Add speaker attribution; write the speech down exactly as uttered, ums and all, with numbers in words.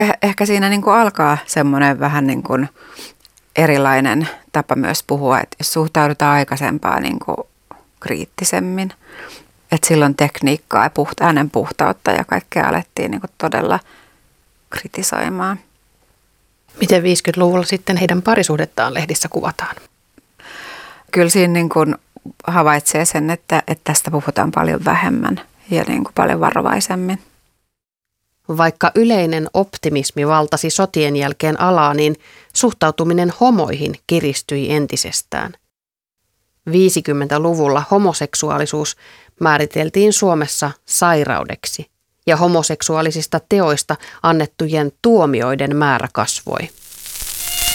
Speaker 1: Eh- ehkä siinä niin kuin alkaa semmoinen vähän niin kuin erilainen tapa myös puhua, että jos suhtaudutaan aikaisempaa niin kuin kriittisemmin, että silloin tekniikkaa ja puhta, äänen puhtautta ja kaikkea alettiin niin kuin todella kritisoimaan.
Speaker 2: Miten viisikymmentäluvulla sitten heidän parisuhdettaan lehdissä kuvataan?
Speaker 1: Kyllä siinä niin kuin havaitsee sen, että, että tästä puhutaan paljon vähemmän ja niin kuin paljon varovaisemmin.
Speaker 2: Vaikka yleinen optimismi valtasi sotien jälkeen alaa, niin suhtautuminen homoihin kiristyi entisestään. viisikymmentäluvulla homoseksuaalisuus määriteltiin Suomessa sairaudeksi ja homoseksuaalisista teoista annettujen tuomioiden määrä kasvoi.